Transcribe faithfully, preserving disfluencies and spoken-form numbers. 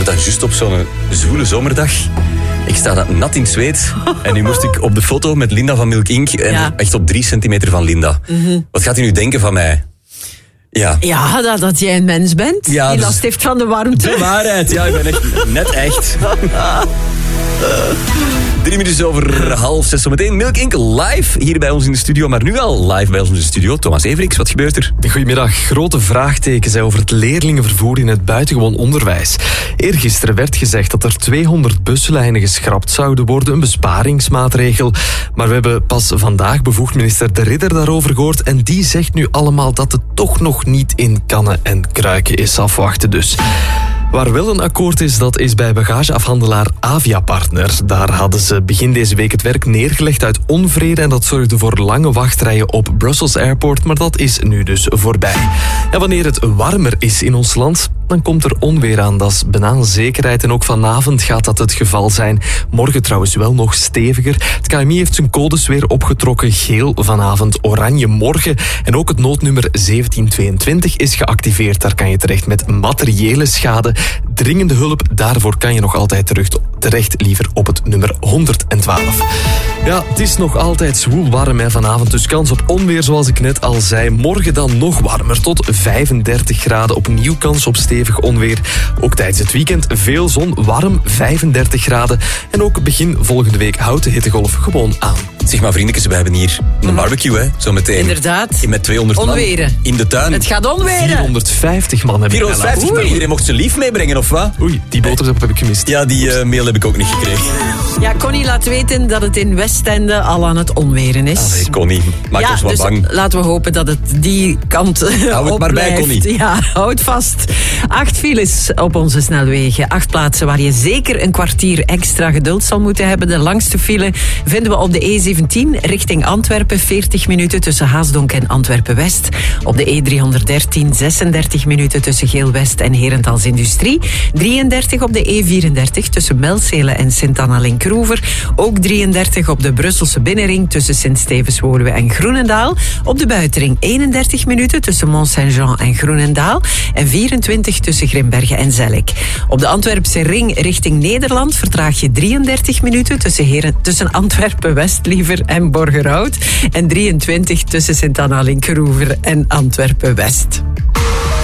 dan juist op zo'n zwoele zomerdag. Ik sta dat nat in het zweet. En nu moest ik op de foto met Linda van Milk Incorporated. En ja. echt op drie centimeter van Linda. Mm-hmm. Wat gaat u nu denken van mij? Ja, ja dat, dat jij een mens bent. Ja, die dus last heeft van de warmte. De waarheid, ja, ik ben echt net echt. Drie minuten over half zes zometeen. Milk Incorporated live hier bij ons in de studio. Maar nu al live bij ons in de studio. Thomas Everiks, wat gebeurt er? Goedemiddag. Grote vraagtekens over het leerlingenvervoer in het buitengewoon onderwijs. Eergisteren werd gezegd dat er tweehonderd buslijnen geschrapt zouden worden. Een besparingsmaatregel. Maar we hebben pas vandaag bevoegd minister De Ridder daarover gehoord. En die zegt nu allemaal dat het toch nog niet in kannen en kruiken is. Afwachten dus. Waar wel een akkoord is, dat is bij bagageafhandelaar Avia-partner. Daar hadden ze begin deze week het werk neergelegd uit onvrede en dat zorgde voor lange wachtrijen op Brussels Airport, maar dat is nu dus voorbij. En wanneer het warmer is in ons land, dan komt er onweer aan. Dat is bijna een zekerheid en ook vanavond gaat dat het geval zijn. Morgen trouwens wel nog steviger. Het K M I heeft zijn codes weer opgetrokken. Geel vanavond, oranje morgen. En ook het noodnummer zeventien tweeëntwintig is geactiveerd. Daar kan je terecht met materiële schade. Dringende hulp, daarvoor kan je nog altijd terug, terecht liever op het nummer honderdtwaalf. Ja, het is nog altijd zwoel warm hè, vanavond, dus kans op onweer zoals ik net al zei. Morgen dan nog warmer, tot vijfendertig graden. Opnieuw kans op stevig onweer. Ook tijdens het weekend veel zon, warm, vijfendertig graden. En ook begin volgende week houdt de hittegolf gewoon aan. Zeg maar vriendjes, we hebben hier een barbecue hè, zo meteen. Inderdaad. Met tweehonderd onweren. Man in de tuin. Het gaat onweren. vierhonderdvijftig man hebben we. vierhonderdvijftig man, iedereen mocht zijn lief meebrengen of wat? Oei, die boterhap heb ik gemist. Ja, die uh, mail heb ik ook niet gekregen. Ja, Connie laat weten dat het in Westende al aan het onweren is. Allee, Connie, maak ja, ons wat dus bang. Laten we hopen dat het die kant uh, hou het maar bij, Connie. Ja, houd vast. Acht files op onze snelwegen. Acht plaatsen waar je zeker een kwartier extra geduld zal moeten hebben. De langste file vinden we op de E zeventien richting Antwerpen. veertig minuten tussen Haasdonk en Antwerpen-West. Op de E driehonderddertien zesendertig minuten tussen Geel-West en Herentals Industrie. drieëndertig op de E vierendertig tussen Melzele en Sint-Anna-Linkroever. Ook drieëndertig op de Brusselse binnenring tussen Sint-Stevens-Woluwe en Groenendaal. Op de buitenring eenendertig minuten tussen Mont-Saint-Jean en Groenendaal. En vierentwintig tussen Grimbergen en Zellik. Op de Antwerpse ring richting Nederland vertraag je drieëndertig minuten tussen, Heren, tussen Antwerpen-West liever en Borgerhout. En drieëntwintig tussen Sint-Anna-Linkroever en Antwerpen-West.